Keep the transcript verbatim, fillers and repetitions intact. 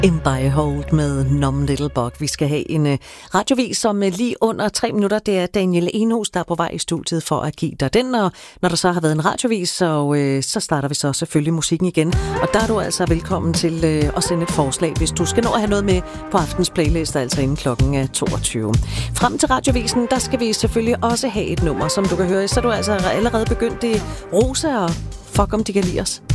Hold med Numb Little Bug. Vi skal have en uh, radiovis som uh, lige under tre minutter. Det er Daniel Enhus, der er på vej i studiet for at give dig den. Og når der så har været en radiovis, så, uh, så starter vi så selvfølgelig musikken igen. Og der er du altså velkommen til uh, at sende et forslag, hvis du skal nå at have noget med på aftens playlist, altså inden klokken toogtyve. Frem til radiovisen, der skal vi selvfølgelig også have et nummer, som du kan høre. Så er du altså allerede begyndt i Rosa, og fuck om de kan lide os.